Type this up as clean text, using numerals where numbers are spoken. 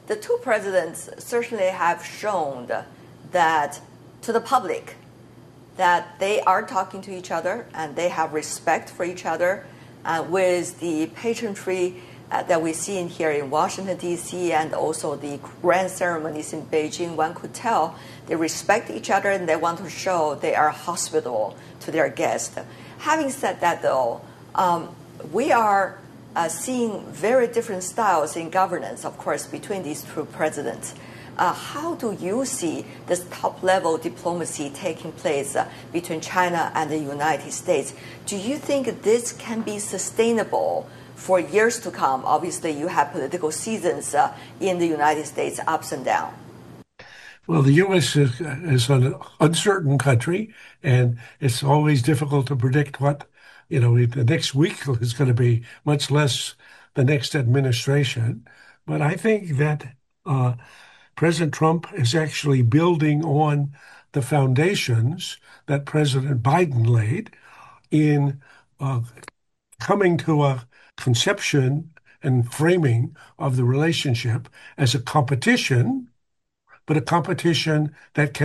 the two presidents certainly have shown that to the public that they are talking to each other and they have respect for each other with the pageantry that we see in here in Washington, D.C., and also the grand ceremonies in Beijing. One could tell they respect each other and they want to show they are hospitable to their guests. Having said that, though, we are seeing very different styles in governance, of course, between these two presidents. How do you see this top-level diplomacy taking place between China and the United States? Do you think this can be sustainable for years to come? Obviously, you have political seasons in the United States, ups and downs. Well, the U.S. is an uncertain country, and it's always difficult to predict what, the next week is going to be, much less the next administration. But I think that President Trump is actually building on the foundations that President Biden laid in coming to a conception and framing of the relationship as a competition, but a competition that can